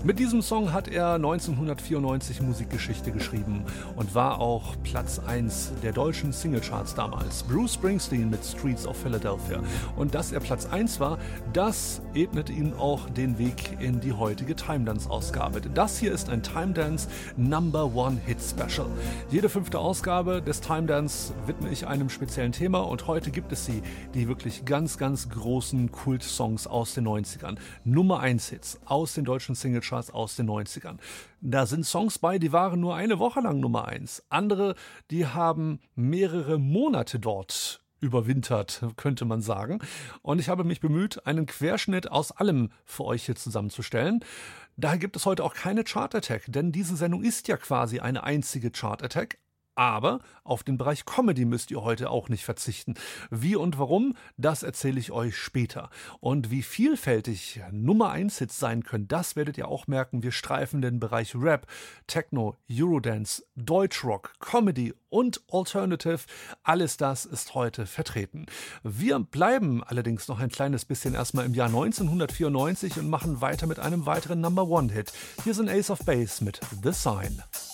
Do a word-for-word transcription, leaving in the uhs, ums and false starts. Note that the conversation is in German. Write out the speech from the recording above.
Mit diesem Song hat er neunzehnhundertvierundneunzig Musikgeschichte geschrieben und war auch Platz eins der deutschen Singlecharts damals. Bruce Springsteen mit Streets of Philadelphia. Und dass er Platz eins war, das ebnet ihm auch den Weg in die heutige Time Dance Ausgabe. Das hier ist ein Time Dance Number One Hit Special. Jede fünfte Ausgabe des Time Dance widme ich einem speziellen Thema und heute gibt es sie, die wirklich ganz, ganz großen Kult-Songs aus den neunzigern. Nummer eins Hits aus den deutschen Singlecharts aus den neunzigern. Da sind Songs bei, die waren nur eine Woche lang Nummer eins. Andere, die haben mehrere Monate dort überwintert, könnte man sagen. Und ich habe mich bemüht, einen Querschnitt aus allem für euch hier zusammenzustellen. Daher gibt es heute auch keine Chart Attack, denn diese Sendung ist ja quasi eine einzige Chart Attack. Aber auf den Bereich Comedy müsst ihr heute auch nicht verzichten. Wie und warum, das erzähle ich euch später. Und wie vielfältig Nummer eins Hits sein können, das werdet ihr auch merken. Wir streifen den Bereich Rap, Techno, Eurodance, Deutschrock, Comedy und Alternative. Alles das ist heute vertreten. Wir bleiben allerdings noch ein kleines bisschen erstmal im Jahr neunzehnhundertvierundneunzig und machen weiter mit einem weiteren Number One Hit. Hier sind Ace of Base mit The Sign.